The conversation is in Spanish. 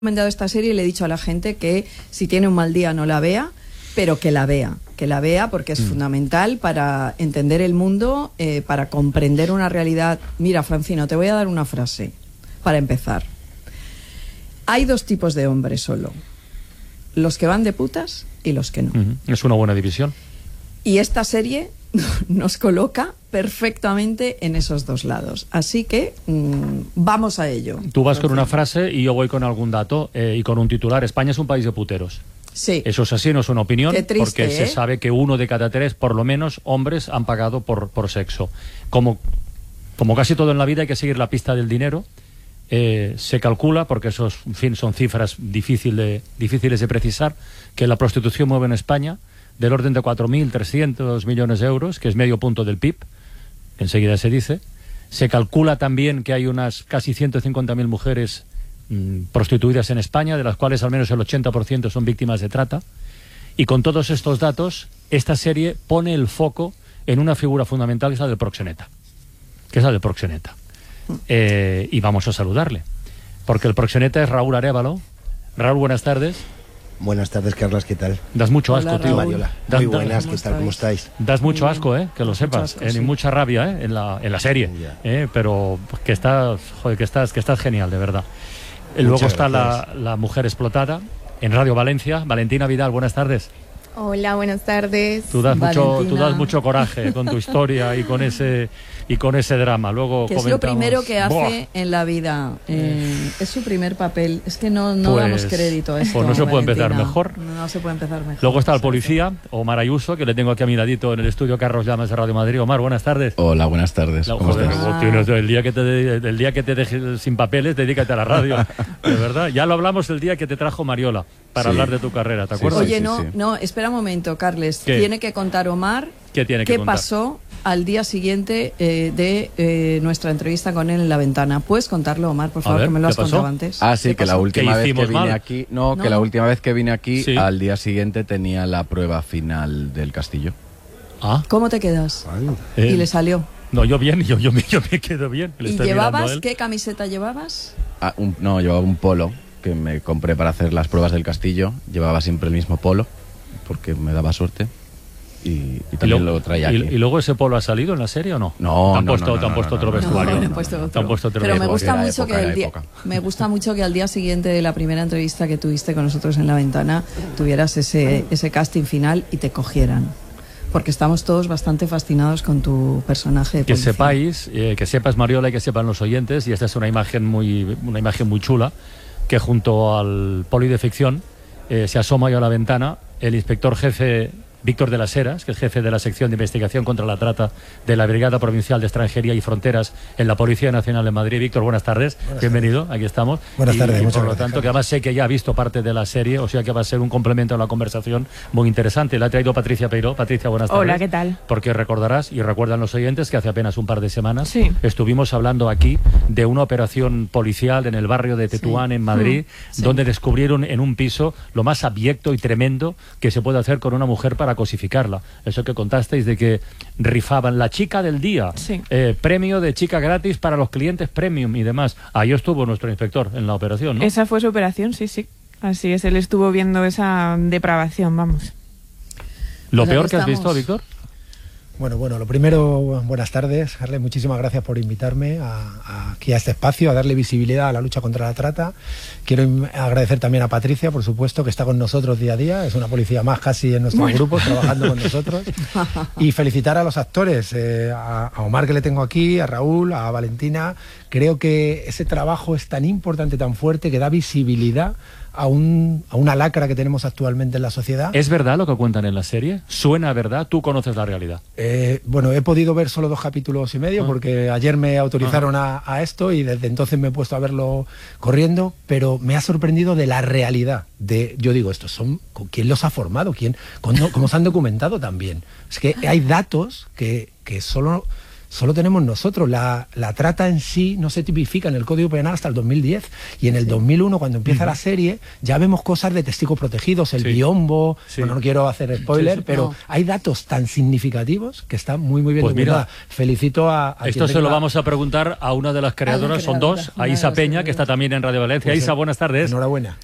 recomendado esta serie y le he dicho a la gente que si tiene un mal día no la vea, pero que la vea porque es fundamental para entender el mundo, para comprender una realidad. Mira, Francino, te voy a dar una frase para empezar. Hay dos tipos de hombres solo, los que van de putas y los que no. Es una buena división. Y esta serie nos coloca perfectamente en esos dos lados. Así que vamos a ello. Tú vas con una frase y yo voy con algún dato y con un titular. España es un país de puteros. Sí. Eso es así, no es una opinión. Qué triste, porque se sabe que 1 de cada 3, por lo menos, hombres han pagado por sexo. Como casi todo en la vida hay que seguir la pista del dinero. Se calcula, porque esos, en fin, son cifras difíciles de precisar, que la prostitución mueve en España del orden de 4.300 millones de euros, que es medio punto del PIB, enseguida se dice. Se calcula también que hay unas casi 150.000 mujeres prostituidas en España, de las cuales al menos el 80% son víctimas de trata. Y con todos estos datos, esta serie pone el foco en una figura fundamental, que es la del proxeneta. Y vamos a saludarle, porque el proxeneta es Raúl Arévalo. Raúl, buenas tardes. Buenas tardes, Carlas, ¿qué tal? Das mucho asco, tío. Mariola. Muy buenas, ¿qué tal? ¿Cómo estáis? Das mucho asco, que lo sepas. Asco, sí. Y mucha rabia, en la serie. Pero que estás genial, de verdad. Luego está la mujer explotada en Radio Valencia. Valentina Vidal, buenas tardes. Hola, buenas tardes. Tú das mucho coraje con tu historia y con ese drama. Luego que es lo primero que hace en la vida. Es su primer papel. Es que no damos crédito a esto. Pues no se puede empezar mejor. No se puede empezar mejor. Luego está el policía, Omar Ayuso, que le tengo aquí a mi ladito en el estudio Carlos Llamas de Radio Madrid. Omar, buenas tardes. Hola, buenas tardes. ¿Cómo estás? El día que te dejes sin papeles, dedícate a la radio. De verdad. Ya lo hablamos el día que te trajo Mariola para hablar de tu carrera, ¿te acuerdas? Oye, no, espera un momento, Carles. ¿Qué? Tiene que contar Omar qué pasó al día siguiente de nuestra entrevista con él en La Ventana. ¿Puedes contarlo, Omar, por favor, que me lo has contado antes? Ah, sí, que la última vez que vine mal? aquí... No, que la última vez que vine aquí, sí, al día siguiente tenía la prueba final del Castillo. Ah. ¿Cómo te quedas? ¿Y le salió? No, yo bien, yo me quedo bien. ¿Y llevabas? ¿Qué camiseta llevabas? Llevaba un polo que me compré para hacer las pruebas del Castillo. Llevaba siempre el mismo polo, porque me daba suerte. Y también lo traía aquí. ¿Y luego ese polo ha salido en la serie o no? No, ¿Te han puesto otro vestuario? No, pero me gusta mucho que al día siguiente de la primera entrevista que tuviste con nosotros en La Ventana tuvieras ese casting final y te cogieran. Porque estamos todos bastante fascinados con tu personaje de policía. Que sepas, Mariola, y que sepan los oyentes, y esta es una imagen muy chula, que junto al poli de ficción se asoma yo a la ventana el inspector jefe Víctor de las Heras, que es jefe de la sección de investigación contra la trata de la Brigada Provincial de Extranjería y Fronteras en la Policía Nacional de Madrid. Víctor, buenas tardes. Bienvenido, aquí estamos. Buenas tardes. Y por lo tanto, que además sé que ya ha visto parte de la serie, o sea que va a ser un complemento a la conversación muy interesante. La ha traído Patricia Peiró. Patricia, buenas tardes. Hola, ¿qué tal? Porque recordarás y recuerdan los oyentes que hace apenas un par de semanas estuvimos hablando aquí de una operación policial en el barrio de Tetuán, en Madrid, donde descubrieron en un piso lo más abyecto y tremendo que se puede hacer con una mujer para cosificarla. Eso que contasteis de que rifaban la chica del día, premio de chica gratis para los clientes premium y demás. Ahí estuvo nuestro inspector en la operación, ¿no? Esa fue su operación, sí. Así es, él estuvo viendo esa depravación, vamos. ¿Lo peor que has visto, Víctor? Bueno, lo primero, buenas tardes, Carles, muchísimas gracias por invitarme aquí a este espacio, a darle visibilidad a la lucha contra la trata. Quiero agradecer también a Patricia, por supuesto, que está con nosotros día a día, es una policía más casi en nuestro grupo, trabajando con nosotros. Y felicitar a los actores, a Omar, que le tengo aquí, a Raúl, a Valentina. Creo que ese trabajo es tan importante, tan fuerte, que da visibilidad a una lacra que tenemos actualmente en la sociedad. ¿Es verdad lo que cuentan en la serie? ¿Suena a verdad? ¿Tú conoces la realidad? Bueno, he podido ver solo 2 capítulos y medio porque ayer me autorizaron a esto y desde entonces me he puesto a verlo corriendo, pero me ha sorprendido de la realidad. Yo digo, ¿quién los ha formado? ¿Cómo se han documentado también? Es que hay datos que solo solo tenemos nosotros. La trata en sí no se tipifica en el Código Penal hasta el 2010, y en el 2001, cuando empieza la serie, ya vemos cosas de testigos protegidos, el biombo, bueno, no quiero hacer spoiler, pero hay datos tan significativos que están muy bien documentados. Felicito a esto se lo vamos a preguntar a una de las creadoras, son dos, a Isa Peña, que está también en Radio Valencia. Isa, buenas tardes. Enhorabuena.